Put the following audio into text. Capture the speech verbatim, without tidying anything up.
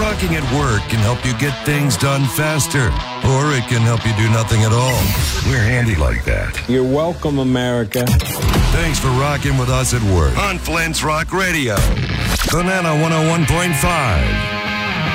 Talking at work can help you get things done faster, or it can help you do nothing at all. We're handy like that. You're welcome, America. Thanks for rocking with us at work on Flint's Rock Radio. Banana one oh one point five.